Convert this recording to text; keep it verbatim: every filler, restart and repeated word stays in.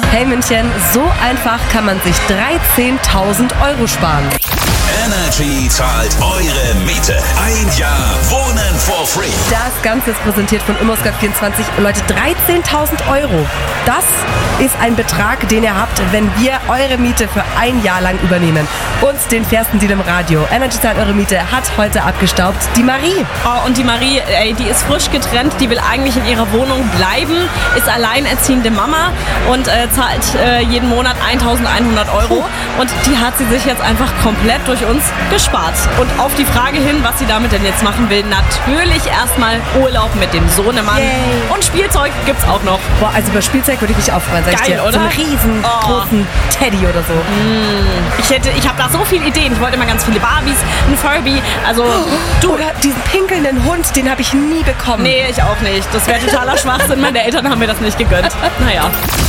Hey München, so einfach kann man sich dreizehntausend Euro sparen. Energy zahlt eure Miete. Ein Jahr Wohnen for free. Das Ganze ist präsentiert von ImmoScout vierundzwanzig. Leute, dreizehntausend Euro. Das ist ein Betrag, den ihr habt, wenn wir eure Miete für ein Jahr lang übernehmen. Und den fairsten Deal im Radio. Energy zahlt eure Miete hat heute abgestaubt die Marie. Oh, und die Marie, ey, die ist frisch getrennt, die will eigentlich in ihrer Wohnung bleiben, ist alleinerziehende Mama und äh, zahlt äh, jeden Monat eintausendeinhundert Euro. Und die hat sie sich jetzt einfach komplett durch uns gespart. Und auf die Frage hin, was sie damit denn jetzt machen will, natürlich erstmal Urlaub mit dem Sohnemann. Yay. Und Spielzeug gibt's auch noch. Boah, also über Spielzeug würde ich mich auch freuen, sag ich Geil, dir. oder? So einen riesengroßen oh. Teddy oder so. Ich hätte, ich habe da so viele Ideen. Ich wollte immer ganz viele Barbies, ein Furby, also du. Oder diesen pinkelnden Hund, den habe ich nie bekommen. Nee, ich auch nicht. Das wäre totaler Schwachsinn. Meine Eltern haben mir das nicht gegönnt. Naja.